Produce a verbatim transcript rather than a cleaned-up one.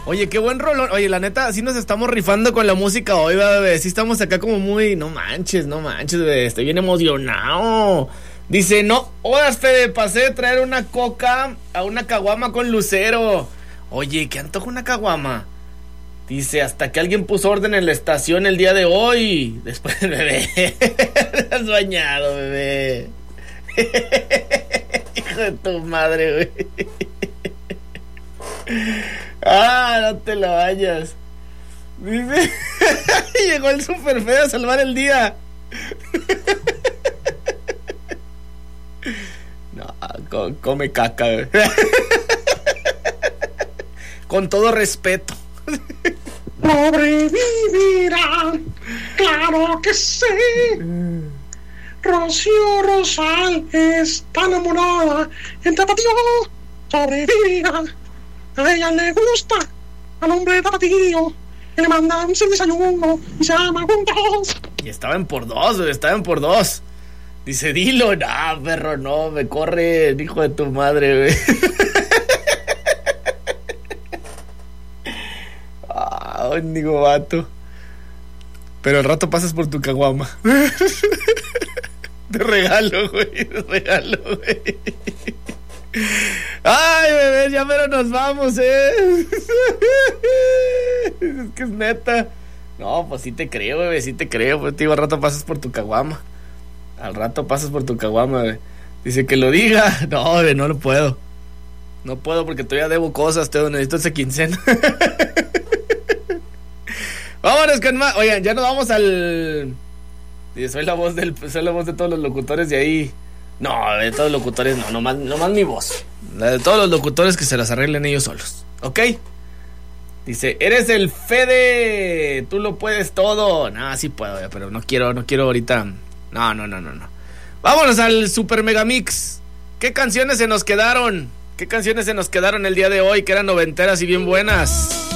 Oye, qué buen rolón. Oye, la neta, sí nos estamos rifando con la música hoy, bebé. Sí estamos acá como muy... No manches, no manches, bebé. Estoy bien emocionado. Dice, no, horas, Fede, pasé de traer una coca a una caguama con lucero. Oye, ¿qué antoja una caguama? Dice, hasta que alguien puso orden en la estación el día de hoy. Después, bebé. Te has bañado, bebé. Hijo de tu madre, güey. Ah, no te lo vayas. Dice, llegó el super feo a salvar el día. No, co- come caca, güey. Con todo respeto. Sobrevivirá, claro que sí. Rocío Rosal está enamorada. En Tapatío sobrevivirá. A ella le gusta al hombre tapatío. Que le manda un desayuno y se llama juntos. Y estaban por dos, güey, estaban por dos. Dice, dilo, no, perro, no, me corre, hijo de tu madre, güey. Ah, digo, vato. Pero al rato pasas por tu caguama. Te regalo, güey, te regalo, güey. Ay, bebé, ya pero nos vamos, eh. Es que es neta. No, pues sí te creo, bebé, sí te creo. Pues te digo, al rato pasas por tu caguama. Al rato pasas por tu caguama, bebé. Dice que lo diga. No, bebé, no lo puedo. No puedo porque todavía debo cosas, te necesito ese quincena. Vámonos con más. Oigan, ya nos vamos al... Dice, soy la voz del, soy la voz de todos los locutores de ahí. No, de todos los locutores no, nomás, nomás mi voz. La de todos los locutores que se las arreglen ellos solos, ¿ok? Dice, eres el Fede, tú lo puedes todo. No, sí puedo, pero no quiero, no quiero ahorita. No, no, no, no, no. Vámonos al Super Mega Mix. ¿Qué canciones se nos quedaron? ¿Qué canciones se nos quedaron el día de hoy que eran noventeras y bien buenas?